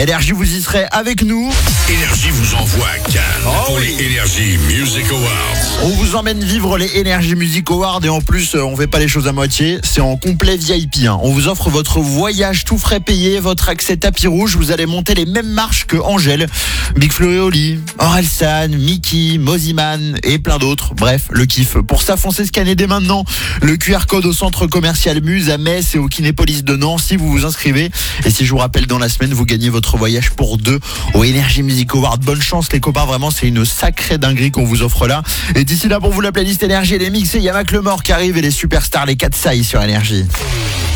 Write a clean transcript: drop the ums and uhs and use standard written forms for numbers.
Énergie, vous y serez avec nous. Énergie vous envoie à Cannes pour les Energy Music Awards. On vous emmène vivre les Energy Music Awards et en plus, on fait pas les choses à moitié. C'est en complet VIP. On vous offre votre voyage tout frais payé, votre accès tapis rouge. Vous allez monter les mêmes marches que Angèle, Big Flo et Oli, Orelsan, Mickey, Moziman et plein d'autres. Bref, le kiff. Pour ça, foncez scanner dès maintenant le QR code au centre commercial Muse à Metz et au Kinépolis de Nancy. Vous vous inscrivez. Et si je vous rappelle, dans la semaine, vous gagnez votre voyage pour 2 au Energy Music Awards. Bonne chance les copains, vraiment c'est une sacrée dinguerie qu'on vous offre là. Et d'ici là, pour vous, la playlist Énergie et les mix, il y a Mac Lemort qui arrive et les superstars, les 4 sailles sur Énergie.